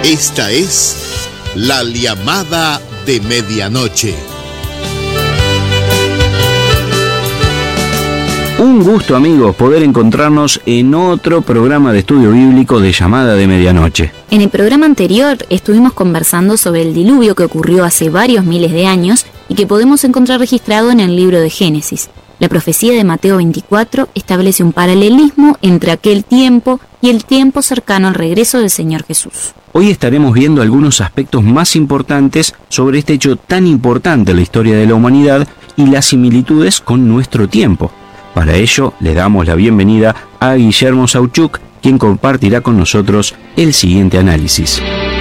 Esta es la llamada de medianoche. Un gusto, amigos, poder encontrarnos en otro programa de estudio bíblico de Llamada de Medianoche. En el programa anterior estuvimos conversando sobre el diluvio que ocurrió hace varios miles de años y que podemos encontrar registrado en el libro de Génesis. La profecía de Mateo 24 establece un paralelismo entre aquel tiempo y el tiempo cercano al regreso del Señor Jesús. Hoy estaremos viendo algunos aspectos más importantes sobre este hecho tan importante en la historia de la humanidad y las similitudes con nuestro tiempo. Para ello, le damos la bienvenida a Guillermo Sauchuk, quien compartirá con nosotros el siguiente análisis.